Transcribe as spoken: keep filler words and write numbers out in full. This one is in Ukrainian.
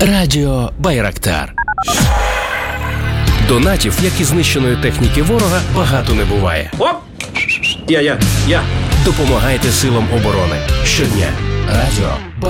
Радіо Байрактар. Донатів, як і знищеної техніки ворога, багато не буває. Оп! Я, я, я. Допомагайте силам оборони щодня. Радіо Байрактар.